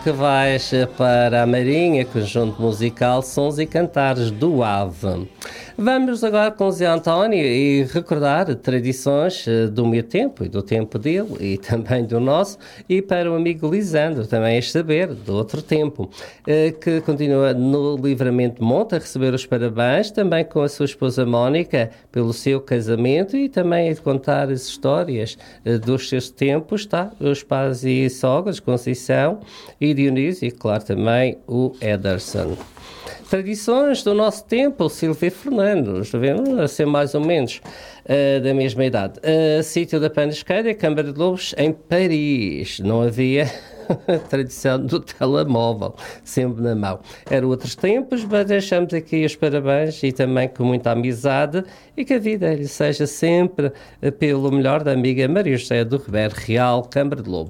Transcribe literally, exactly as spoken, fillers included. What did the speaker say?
Que vais para a Marinha, conjunto musical Sons e Cantares do Ave. Vamos agora com o Zé António e recordar tradições do meu tempo e do tempo dele e também do nosso, e para o amigo Lisandro, também é saber, do outro tempo, que continua no Livramento Monte a receber os parabéns, também com a sua esposa Mónica, pelo seu casamento e também a contar as histórias dos seus tempos, tá? Os pais e sogras, Conceição e Dionísio e, claro, também o Ederson. Tradições do nosso tempo, Silvia Fernandes, a ser mais ou menos uh, da mesma idade. Uh, sítio da Panisqueira, Câmara de Lobos, em Paris. Não havia a tradição do telemóvel, sempre na mão. Eram outros tempos, mas deixamos aqui os parabéns e também com muita amizade e que a vida lhe seja sempre pelo melhor da amiga Maria José do Ribeiro Real, Câmara de Lobos.